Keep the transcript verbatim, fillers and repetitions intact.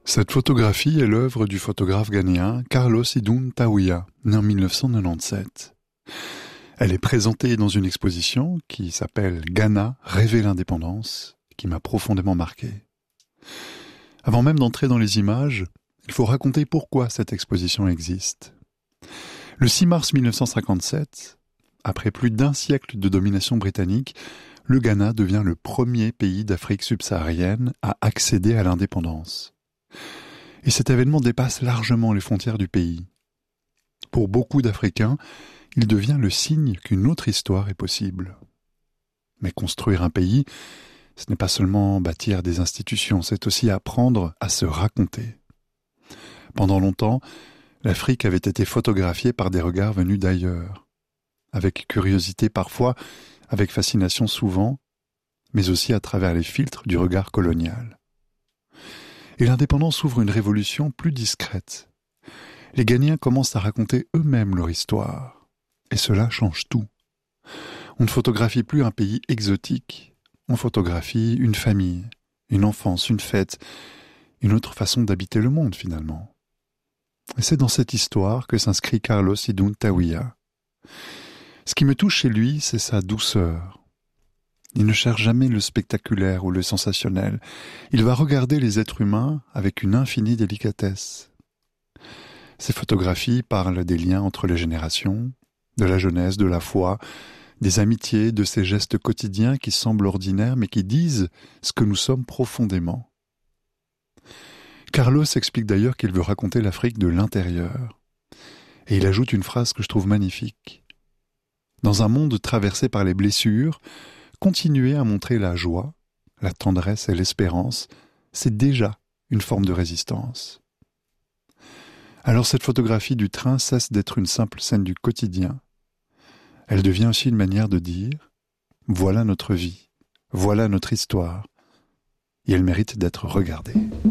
Cette photographie est l'œuvre du photographe ghanéen Carlos Idun Tawiah, né en mille neuf cent quatre-vingt-dix-sept. Elle est présentée dans une exposition qui s'appelle « Ghana, rêver l'indépendance », qui m'a profondément marqué. Avant même d'entrer dans les images, il faut raconter pourquoi cette exposition existe. Le six mars mille neuf cent cinquante-sept, après plus d'un siècle de domination britannique, le Ghana devient le premier pays d'Afrique subsaharienne à accéder à l'indépendance. Et cet événement dépasse largement les frontières du pays. Pour beaucoup d'Africains, il devient le signe qu'une autre histoire est possible. Mais construire un pays, ce n'est pas seulement bâtir des institutions, c'est aussi apprendre à se raconter. Pendant longtemps, l'Afrique avait été photographiée par des regards venus d'ailleurs, avec curiosité parfois, avec fascination souvent, mais aussi à travers les filtres du regard colonial. Et l'indépendance ouvre une révolution plus discrète. Les Ghanéens commencent à raconter eux-mêmes leur histoire, et cela change tout. On ne photographie plus un pays exotique, on photographie une famille, une enfance, une fête, une autre façon d'habiter le monde finalement. Et c'est dans cette histoire que s'inscrit Carlos Idun Tawiah. Ce qui me touche chez lui, c'est sa douceur. Il ne cherche jamais le spectaculaire ou le sensationnel. Il va regarder les êtres humains avec une infinie délicatesse. Ses photographies parlent des liens entre les générations, de la jeunesse, de la foi, des amitiés, de ces gestes quotidiens qui semblent ordinaires mais qui disent ce que nous sommes profondément. Carlos explique d'ailleurs qu'il veut raconter l'Afrique de l'intérieur. Et il ajoute une phrase que je trouve magnifique. Dans un monde traversé par les blessures, continuer à montrer la joie, la tendresse et l'espérance, c'est déjà une forme de résistance. Alors cette photographie du train cesse d'être une simple scène du quotidien. Elle devient aussi une manière de dire « Voilà notre vie, voilà notre histoire » et elle mérite d'être regardée.